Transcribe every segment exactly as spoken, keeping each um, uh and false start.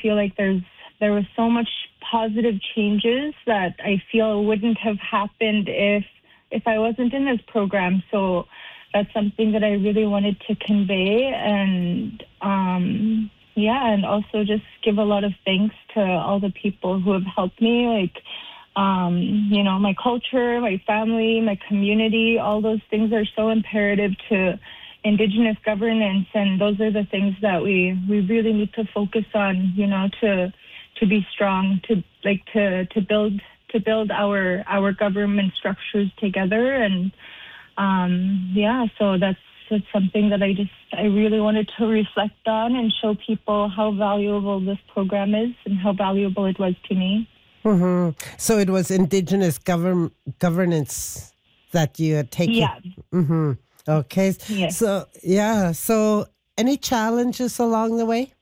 feel like there's there was so much positive changes that I feel wouldn't have happened if if I wasn't in this program. So that's something that I really wanted to convey, and um, yeah, and also just give a lot of thanks to all the people who have helped me, like, um, you know, my culture, my family, my community. All those things are so imperative to Indigenous governance, and those are the things that we, we really need to focus on, you know, to to be strong, to like to, to build to build our our government structures together. And um, yeah, so that's that's something that I just I really wanted to reflect on and show people how valuable this program is and how valuable it was to me. Mm-hmm. So it was Indigenous govern governance that you had taken. Yeah. Mm-hmm. Okay. Yes. So yeah. So any challenges along the way?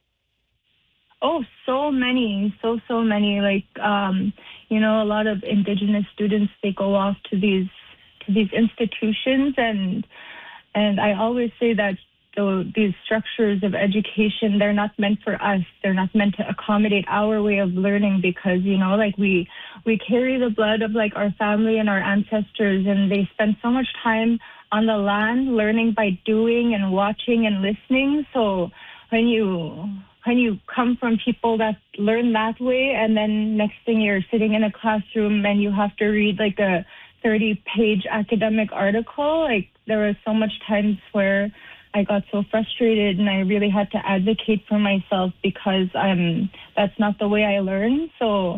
Oh, so many, so, so many. Like, um, you know, a lot of Indigenous students, they go off to these to these institutions, and and I always say that the, these structures of education, they're not meant for us. They're not meant to accommodate our way of learning, because, you know, like we we carry the blood of like our family and our ancestors, and they spend so much time on the land learning by doing and watching and listening. So when you when you come from people that learn that way, and then next thing you're sitting in a classroom and you have to read like a thirty-page academic article, like there were so much times where I got so frustrated, and I really had to advocate for myself, because um, that's not the way I learn. So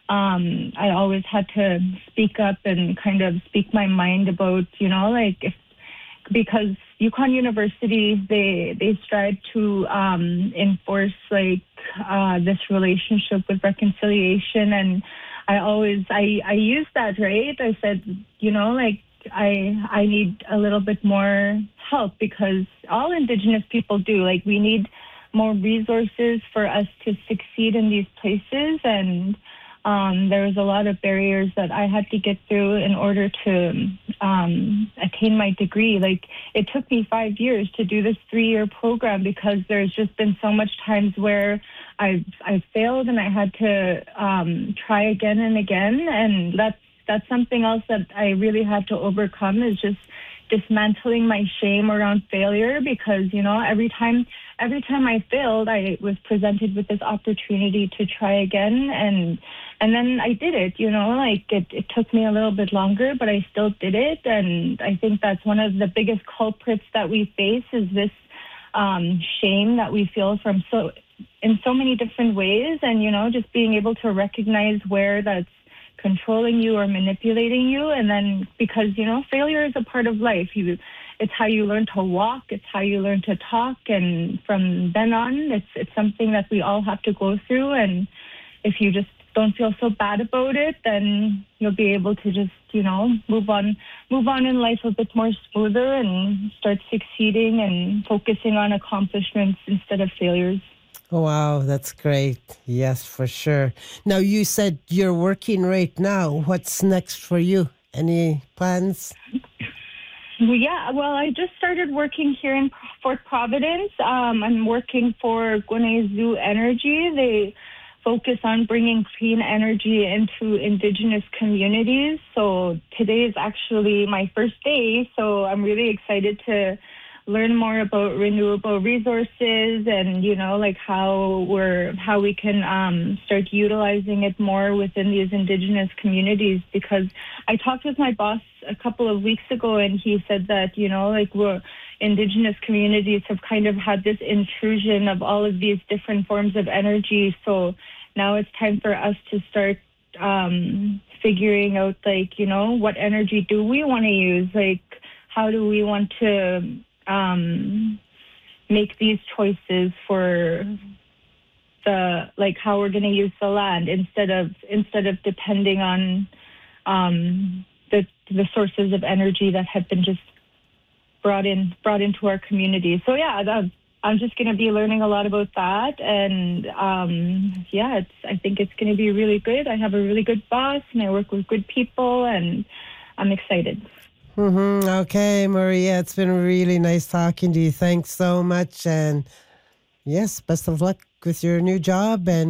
um, I always had to speak up and kind of speak my mind about, you know, like if because Yukon University, they they strive to um, enforce like uh, this relationship with reconciliation, and I always I I use that, right. I said, you know, like I I need a little bit more help, because all Indigenous people do. Like we need more resources for us to succeed in these places, and Um, there was a lot of barriers that I had to get through in order to um, attain my degree. Like it took me five years to do this three-year program, because there's just been so much times where I've I failed and I had to um, try again and again. And that's that's something else that I really had to overcome, is just dismantling my shame around failure, because, you know, every time every time I failed, I was presented with this opportunity to try again, and and then I did it, you know, like it, it took me a little bit longer, but I still did it. And I think that's one of the biggest culprits that we face, is this um, shame that we feel from so in so many different ways. And, you know, just being able to recognize where that's controlling you or manipulating you. And then, because, you know, failure is a part of life. You, it's how you learn to walk. It's how you learn to talk. And from then on, it's it's something that we all have to go through. And if you just don't feel so bad about it, then you'll be able to just, you know, move on, move on in life a bit more smoother, and start succeeding and focusing on accomplishments instead of failures. Oh, wow, that's great. Yes, for sure. Now, you said you're working right now. What's next for you? Any plans? Yeah, well, I just started working here in Fort Providence. Um, I'm working for Guineazoo Energy. They focus on bringing clean energy into Indigenous communities. So today is actually my first day, so I'm really excited to learn more about renewable resources, and, you know, like how we're how we can um, start utilizing it more within these Indigenous communities. Because I talked with my boss a couple of weeks ago, and he said that, you know, like we're Indigenous communities have kind of had this intrusion of all of these different forms of energy. So now it's time for us to start um, figuring out, like, you know, what energy do we want to use? Like, how do we want to um, make these choices for the, like, how we're going to use the land, instead of instead of depending on um, the the sources of energy that have been just brought in brought into our community. So yeah, that, I'm just going to be learning a lot about that, and um, yeah, it's I think it's going to be really good. I have a really good boss, and I work with good people, and I'm excited. Mm-hmm. Okay, Maria, it's been really nice talking to you. Thanks so much, and yes, best of luck with your new job, and